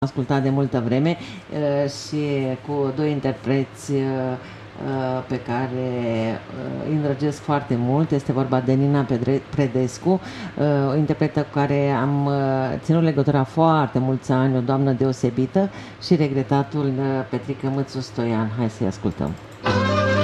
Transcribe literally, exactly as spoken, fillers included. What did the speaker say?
ascultat de multă vreme și cu doi interpreți pe care îi îndrăgesc foarte mult. Este vorba de Nina Predescu, o interpretă cu care am ținut legătura foarte mulți ani, o doamnă deosebită, și regretatul Petrică Mățu Stoian. Hai să-i ascultăm.